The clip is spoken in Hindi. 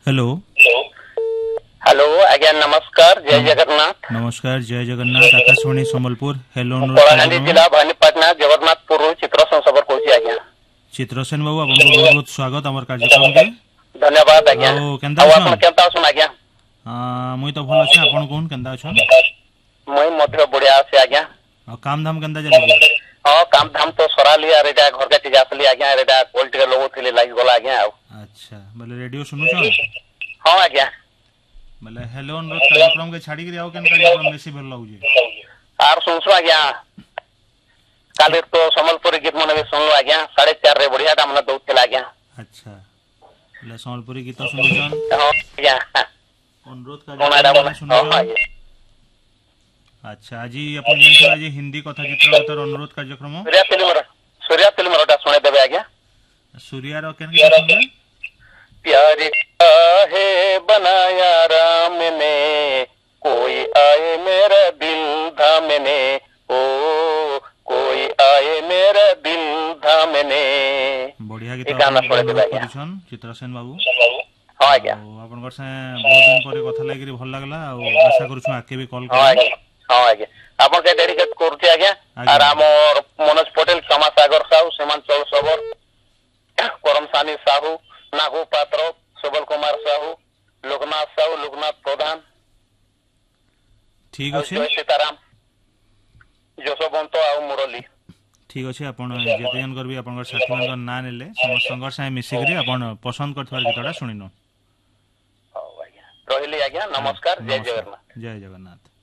हेलो। हेलो आज्ञा नमस्कार जय जगन्नाथ। नमस्कार जय जगन्नाथ आकाशवाणी सम्बलपुर हेलो कलाहांडी जिला भवानीपाटना जगन्नाथपुर चित्रसेन सबर कहूँ आज्ञा। चित्रसेन बाबू आपको बहुत बहुत स्वागत आम कार्यक्रम के। धन्यवाद आज्ञा। केनता केनता अछन आज्ञा? मुई तो भल अछि आपण कोन केनता अछन? मुई मध्य बढ़िया अछि आज्ञा। काम धाम केनता चली? हां काम धाम तो सराली आ रेडा घर का चीज आसली आज्ञा रेडा पॉलिटिकल लोगो थिले लागी गला आज्ञा। अच्छा बोले रेडियो सुनु छन? हां आज्ञा। बोले हेलो अनुरोध कार्यक्रम के छाड़ी के आउ केन कार्यक्रम बेसी भल लागुजे? आर सुनसु आज्ञा। काले तो संबलपुरी गीत मन भी सुनलो आज्ञा 4:30 रे बढ़िया ता मन दउतला आज्ञा। अच्छा बोले संबलपुरी गीत सुनु छन? हां आज्ञा। अनुरोध कार्यक्रम सुनु छन? अच्छा आज अपन जानते आज हिंदी कथा चित्रगतर अनुरोध कार्यक्रम सूर्या फिल्म रोटा सुने देबे आज्ञा। सूर्या रो केन के सुनबे? प्यार है बनाया राम ने कोई आए मेरा दिल थामने ओ कोई आए मेरा दिल थामने। बढ़िया गीत करिसन चित्रसेन बाबू। हां आज्ञा। आपन से बहुत दिन परे कथा लागि भल लागला आ आशा करू आके भी कॉल कर। हां आज्ञा आपन के डेडिकेट करते आज्ञा। और हमर मनोज पटेल क्षमा सागर साहू सीमांचल सबर करमसानी साहू नागू पात्र सुबल कुमार साहू लोकनाथ साहू लोकनाथ प्रधान ठीक अछि सीताराम जसवंत आ मुरली ठीक अछि आपण जेते जन करबी आपण साथी मन ना नेले समस्त संघर्ष से मिसी करी आपण पसंद करथवार गीतटा सुनिनो। हां आज्ञा रहली आज्ञा नमस्कार जय जगन्नाथ। जय जगन्नाथ।